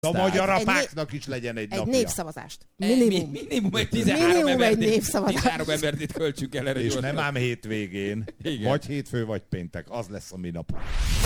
A magyar apáknak is legyen egy napja. Egy népszavazást. Minimum. Minimum egy 13 népszavazást. itt költsük el erre. És nem ám hétvégén, vagy hétfő, vagy péntek. Az lesz a mi napunk.